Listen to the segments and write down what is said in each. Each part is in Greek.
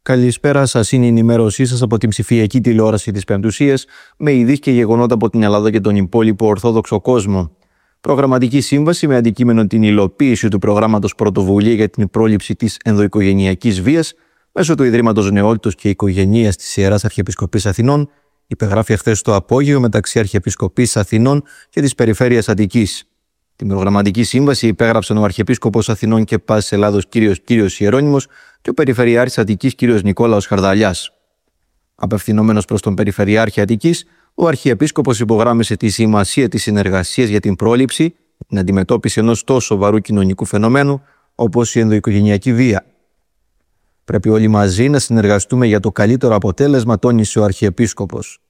Καλησπέρα σας, είναι η ενημέρωσή σας από την ψηφιακή τηλεόραση της Πεμπτουσίας με ειδήσεις και γεγονότα από την Ελλάδα και τον υπόλοιπο Ορθόδοξο κόσμο. Προγραμματική σύμβαση με αντικείμενο την υλοποίηση του προγράμματος Πρωτοβουλία για την πρόληψη της ενδοοικογενειακής βίας μέσω του Ιδρύματος Νεότητος και Οικογενείας της Ιεράς Αρχιεπισκοπής Αθηνών υπεγράφει χθες το απόγειο μεταξύ Αρχιεπισκοπής Αθηνών και της Περιφέρειας Αττικής. Την προγραμματική σύμβαση υπέγραψαν ο Αρχιεπίσκοπος Αθηνών και Πάσης Ελλάδος Κύριος Ιερώνυμος και ο Περιφερειάρχης Αττικής Κύριος Νικόλαος Χαρδαλιάς. Απευθυνόμενος προς τον Περιφερειάρχη Αττικής, ο Αρχιεπίσκοπος υπογράμμισε τη σημασία της συνεργασίας για την πρόληψη και την αντιμετώπιση ενός τόσο σοβαρού κοινωνικού φαινομένου όπως η ενδοοικογενειακή βία. Πρέπει όλοι μαζί να συνεργαστούμε για το καλύτερο αποτέλεσμα, τόνισε ο Αρχιεπίσκοπος.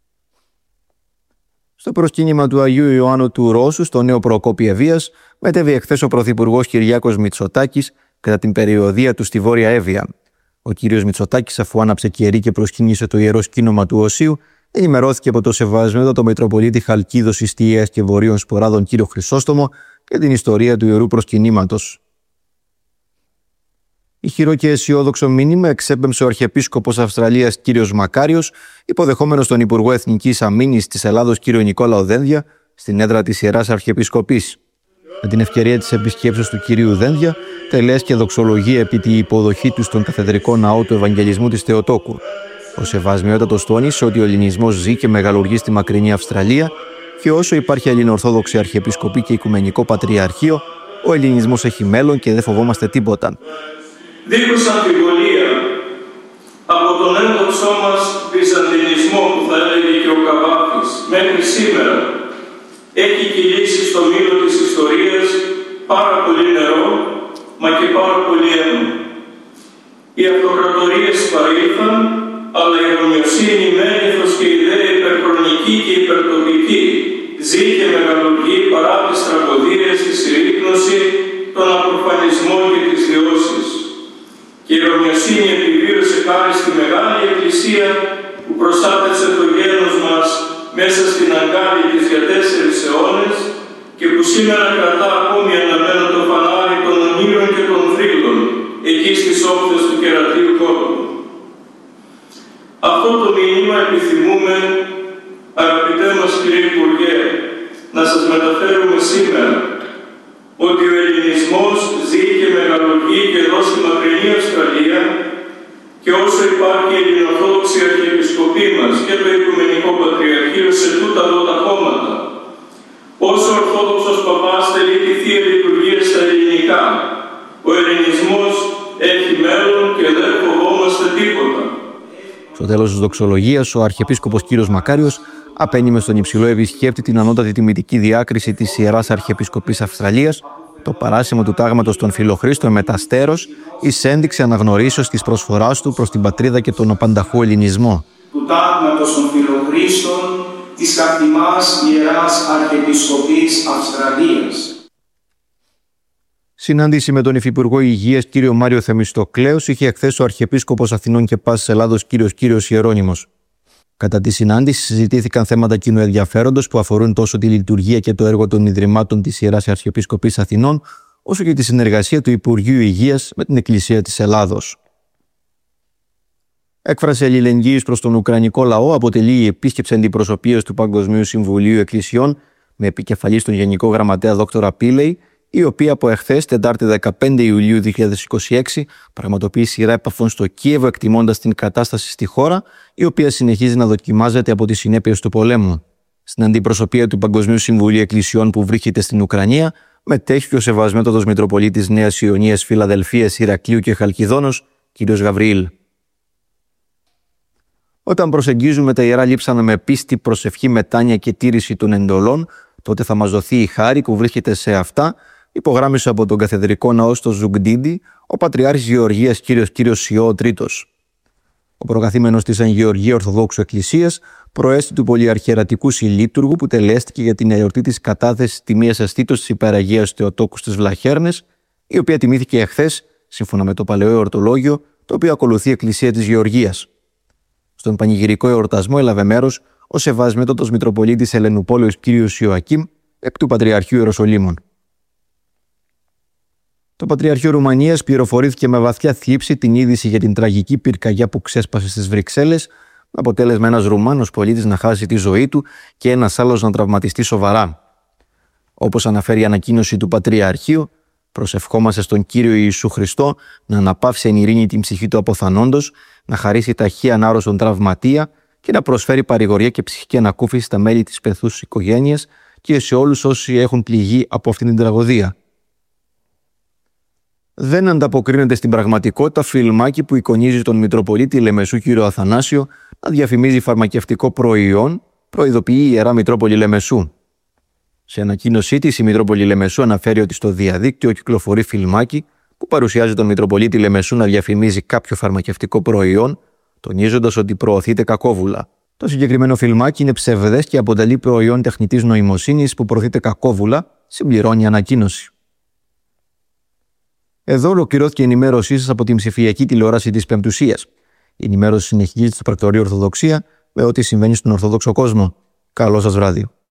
Στο προσκύνημα του Αγίου Ιωάννου του Ρώσου, στο νέο Προκόπη Ευβοίας, μετέβη εχθές ο Πρωθυπουργός Κυριάκος Μητσοτάκης κατά την περιοδεία του στη Βόρεια Εύβοια. Ο κύριος Μητσοτάκης, αφού άναψε κερί και προσκύνησε το ιερό σκήνομα του Οσίου, ενημερώθηκε από το Σεβασμιότατο Μητροπολίτη Χαλκίδος Ιστιαίας και Βορείων Σποράδων κύριο Χρυσόστομο για την ιστορία του ιερού προσκυνήματος. Ηχηρό και αισιόδοξο μήνυμα εξέπεμψε ο Αρχιεπίσκοπος Αυστραλίας κύριος Μακάριος, υποδεχόμενος τον Υπουργό Εθνικής Αμήνης της Ελλάδος κύριο Νικόλαο Δένδια στην έδρα της Ιεράς Αρχιεπισκοπής. Με την ευκαιρία της επισκέψεως του κυρίου Δένδια, τελέστηκε δοξολογία επί τη υποδοχή του στον Καθεδρικό Ναό του Ευαγγελισμού της Θεοτόκου. Ο Σεβασμιότατος τόνισε ότι ο ελληνισμός ζει και μεγαλουργεί στη μακρινή Αυστραλία και όσο υπάρχει Ελληνοορθόδοξη Αρχιεπισκοπή και Οικουμενικό Πατριαρχείο, ο ελληνισμός έχει μέλλον και δεν φοβόμαστε τίποτα. Δίχως αμφιβολία, από τον ένδοξό μας βυζαντινισμό που θα έλεγε και ο Καβάφης μέχρι σήμερα, έχει κυλήσει στο μήλο της ιστορίας πάρα πολύ νερό, μα και πάρα πολύ αίμα. Οι αυτοκρατορίες παρήλθαν, αλλά η ρωμιοσύνη, μέγεθος και ιδέα υπερχρονική και υπερτοπική ζει και μεγαλουργεί παρά τις τραγωδίες, τη συρρίκνωση, τον απροφανισμό και τις διώσεις. Και η ρωμιοσύνη επιβίωσε χάρη στη Μεγάλη Εκκλησία που προστάτευσε το γένος μας μέσα στην αγκάλη της για 4 αιώνες και που σήμερα κρατά ακόμη αναμένο το φανάρι των ονείρων και των θρύλων εκεί στις όχθες του κερατίου κόλπου. Αυτό το μήνυμα επιθυμούμε, αγαπητέ μας κύριε Υπουργέ, να σας μεταφέρουμε σήμερα, ότι ο ελληνισμός ζει και μεγαλουργεί και εδώ στη μακρινή Αυστραλία και όσο υπάρχει η Ελληνοορθόδοξη Αρχιεπισκοπή μας και το Οικουμενικό Πατριαρχείο σε τούτα εδώ τα κόμματα, όσο ο Ορθόδοξος Παπάς τελεί τη Θεία Λειτουργία στα ελληνικά, ο ελληνισμός έχει μέλλον και δεν φοβόμαστε τίποτα. Στο τέλος της δοξολογίας, ο Αρχιεπίσκοπος κύριος Μακάριος απένιμε στον υψηλό επισκέπτη την ανώτατη τιμητική διάκριση της Ιεράς Αρχιεπισκοπής Αυστραλίας, το παράσημο του τάγματος των Φιλοχρήστων μεταστέρως, εις ένδειξη αναγνωρίσεως της προσφοράς του προς την πατρίδα και τον απανταχού ελληνισμό. Του τάγματος των Φιλοχρήστων της Χαρτιμάς Ιεράς Αρχιεπισκοπής Αυστραλίας. Συνάντηση με τον Υφυπουργό Υγείας κύριο Μάριο Θεμιστοκλέους είχε εχθές ο Αρχιεπίσκοπος Αθηνών και Πάσης Ελλάδος κύριος Ιερώνυμος. Κατά τη συνάντηση συζητήθηκαν θέματα κοινού ενδιαφέροντος που αφορούν τόσο τη λειτουργία και το έργο των Ιδρυμάτων της Ιεράς Αρχιεπισκοπής Αθηνών, όσο και τη συνεργασία του Υπουργείου Υγείας με την Εκκλησία της Ελλάδος. Έκφραση αλληλεγγύης προς τον Ουκρανικό λαό αποτελεί η επίσκεψη αντιπροσωπείας του Παγκοσμίου Συμβουλίου Εκκλησιών με επικεφαλή τον Γενικό Γραμματέα Δόκτωρα Πίλεϊ, η οποία από εχθές, Τετάρτη 15 Ιουλίου 2026, πραγματοποιεί σειρά επαφών στο Κίεβο, εκτιμώντας την κατάσταση στη χώρα, η οποία συνεχίζει να δοκιμάζεται από τις συνέπειες του πολέμου. Στην αντιπροσωπεία του Παγκοσμίου Συμβουλίου Εκκλησιών που βρίσκεται στην Ουκρανία, μετέχει και ο Σεβασμιότατος Μητροπολίτης Νέας Ιωνίας Φιλαδελφίας, Ηρακλείου και Χαλκιδόνος, κ. Γαβριήλ. Όταν προσεγγίζουμε τα ιερά λείψανα με πίστη, προσευχή, μετάνοια και τήρηση των εντολών, τότε θα μας δοθεί η χάρη που βρίσκεται σε αυτά, υπογράμμισε από τον Καθεδρικό Ναό στο Ζουγκντίντι ο Πατριάρχης Γεωργίας κύριος Σιώ Τρίτος. Ο προκαθήμενος της Αγγεωργία Ορθοδόξου Εκκλησίας προέστη του Πολυαρχιερατικού Συλλήτουργου που τελέστηκε για την εορτή της κατάθεσης τιμίας αστήτως της Υπεραγίας Θεοτόκου στις Βλαχέρνες, η οποία τιμήθηκε εχθές, σύμφωνα με το Παλαιό Εορτολόγιο, το οποίο ακολουθεί η Εκκλησία της Γεωργίας. Στον πανηγυρικό εορτασμό έλαβε μέρος ο Σεβασμιότατος Μητροπολίτης Ελενουπόλεως κ. Ιωακήμ, εκ του Πατριαρχείου Ιεροσολύμων. Το Πατριαρχείο Ρουμανίας πληροφορήθηκε με βαθιά θλίψη την είδηση για την τραγική πυρκαγιά που ξέσπασε στις Βρυξέλλες, με αποτέλεσμα ένας Ρουμάνος πολίτης να χάσει τη ζωή του και ένας άλλος να τραυματιστεί σοβαρά. Όπως αναφέρει η ανακοίνωση του Πατριαρχείου, προσευχόμαστε στον Κύριο Ιησού Χριστό να αναπαύσει εν ειρήνη την ψυχή του αποθανόντος, να χαρίσει ταχεία ανάρρωση στον τραυματία και να προσφέρει παρηγοριά και ψυχική ανακούφιση στα μέλη της πενθούσης οικογένειας και σε όλους όσοι έχουν πληγεί από αυτήν την τραγωδία. Δεν ανταποκρίνεται στην πραγματικότητα φιλμάκι που εικονίζει τον Μητροπολίτη Λεμεσού κ. Αθανάσιο να διαφημίζει φαρμακευτικό προϊόν, προειδοποιεί η Ιερά Μητρόπολη Λεμεσού. Σε ανακοίνωσή της, η Μητρόπολη Λεμεσού αναφέρει ότι στο διαδίκτυο κυκλοφορεί φιλμάκι που παρουσιάζει τον Μητροπολίτη Λεμεσού να διαφημίζει κάποιο φαρμακευτικό προϊόν, τονίζοντας ότι προωθείται κακόβουλα. Το συγκεκριμένο φιλμάκι είναι ψευδές και αποτελεί προϊόν τεχνητής νοημοσύνης που προωθείται κακόβουλα, συμπληρώνει η ανακοίνωση. Εδώ ολοκληρώθηκε η ενημέρωσή σας από την ψηφιακή τηλεόραση της Πεμπτουσίας. Η ενημέρωση συνεχίζεται στο πρακτορείο Ορθοδοξία με ό,τι συμβαίνει στον Ορθόδοξο κόσμο. Καλό σας βράδυ.